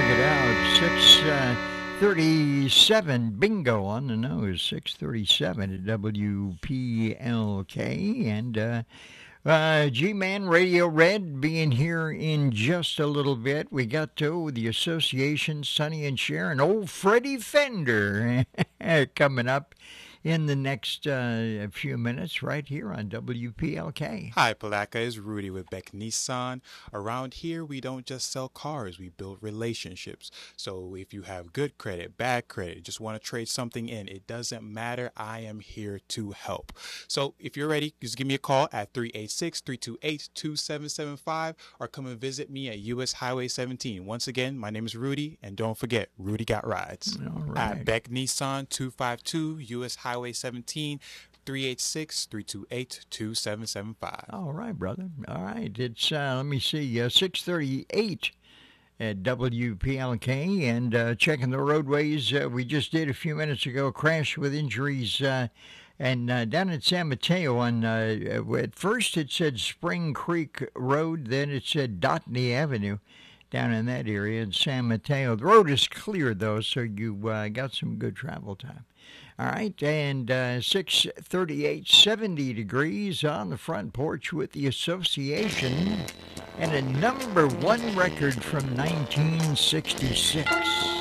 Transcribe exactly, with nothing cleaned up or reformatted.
it out. six thirty-seven, bingo on the nose. six thirty-seven at W P L K. And uh, uh, G-Man Radio Red being here in just a little bit. We got to the Association, Sonny and Sharon. Old Freddie Fender coming up in the next uh, few minutes right here on W P L K. Hi, Palaca. It's Rudy with Beck Nissan. Around here, we don't just sell cars. We build relationships. So if you have good credit, bad credit, just want to trade something in, it doesn't matter. I am here to help. So if you're ready, just give me a call at three eight six, three two eight, two seven seven five or come and visit me at U S Highway seventeen. Once again, my name is Rudy, and don't forget, Rudy got rides. All right. At Beck Nissan, two five two U S Highway seventeen, three eight six, three two eight, two seven seven five. All right, brother. All right. It's, uh, let me see, uh, six thirty-eight at W P L K, and uh, checking the roadways. Uh, we just did a few minutes ago, crash with injuries, uh, and uh, down in San Mateo, on, uh, at first it said Spring Creek Road, then it said Dotney Avenue. Down in that area in San Mateo. The road is clear, though, so you uh, got some good travel time. All right, and uh, six thirty-eight, seventy degrees on the front porch with the Association, and a number one record from nineteen sixty-six.